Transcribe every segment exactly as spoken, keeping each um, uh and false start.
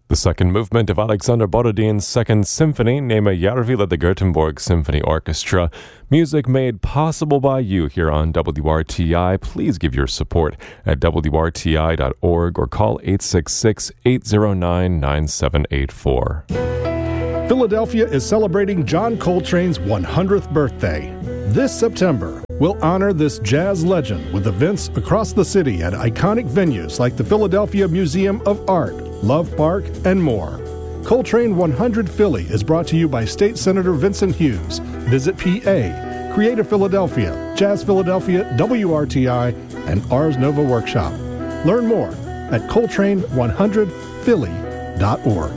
The second movement of Alexander Borodin's Second Symphony, Nema Järvi the Göteborg Symphony Orchestra. Music made possible by you here on W R T I. Please give your support at W R T I dot org or call eight six six, eight zero nine, nine seven eight four. Philadelphia is celebrating John Coltrane's one hundredth birthday. This September, we'll honor this jazz legend with events across the city at iconic venues like the Philadelphia Museum of Art, Love Park, and more. Coltrane one hundred Philly is brought to you by State Senator Vincent Hughes. Visit P A, Creative Philadelphia, Jazz Philadelphia, W R T I, and Ars Nova Workshop. Learn more at Coltrane one hundred Philly dot org.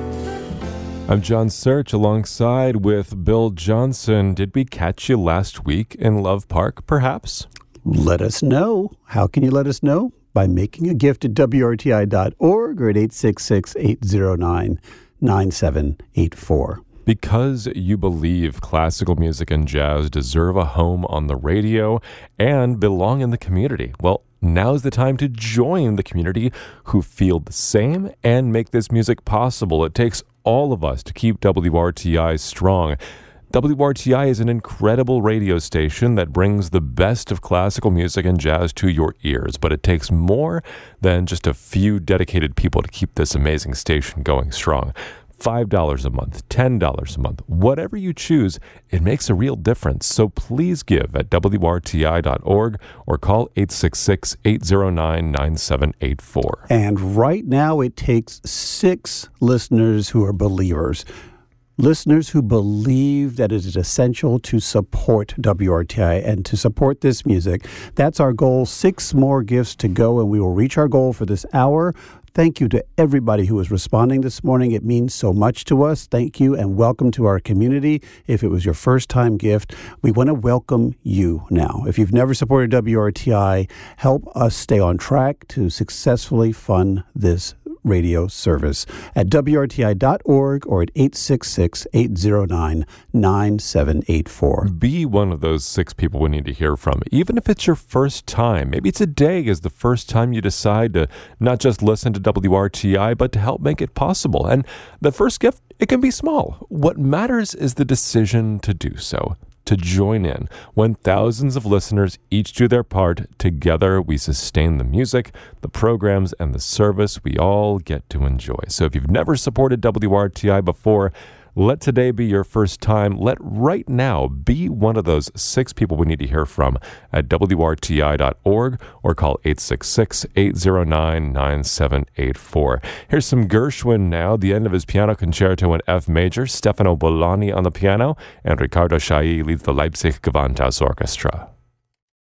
I'm John Search alongside with Bill Johnson. Did we catch you last week in Love Park, perhaps? Let us know. How can you let us know? By making a gift at W R T I dot org or at eight six six, eight zero nine, nine seven eight four. Because you believe classical music and jazz deserve a home on the radio and belong in the community. Well, now's the time to join the community who feel the same and make this music possible. It takes all of us to keep W R T I strong. W R T I is an incredible radio station that brings the best of classical music and jazz to your ears, but it takes more than just a few dedicated people to keep this amazing station going strong. five dollars a month, ten dollars a month, whatever you choose, it makes a real difference. So please give at W R T I dot org or call eight six six, eight zero nine, nine seven eight four. And right now it takes six listeners who are believers. Listeners who believe that it is essential to support W R T I and to support this music. That's our goal. Six more gifts to go, and we will reach our goal for this hour. Thank you to everybody who is responding this morning. It means so much to us. Thank you and welcome to our community. If it was your first time gift, we want to welcome you now. If you've never supported W R T I, help us stay on track to successfully fund this radio service at W R T I dot org or at eight six six, eight zero nine, nine seven eight four. Be one of those six people we need to hear from. Even if it's your first time, maybe today is the first time you decide to not just listen to W R T I, but to help make it possible. And the first gift, it can be small. What matters is the decision to do so, to join in. When thousands of listeners each do their part, together we sustain the music, the programs, and the service we all get to enjoy. So if you've never supported W R T I before, let today be your first time. Let right now be one of those six people we need to hear from at W R T I dot org or call eight six six, eight zero nine, nine seven eight four. Here's some Gershwin now, the end of his piano concerto in F major. Stefano Bolani on the piano, and Riccardo Chailly leads the Leipzig Gewandhaus Orchestra.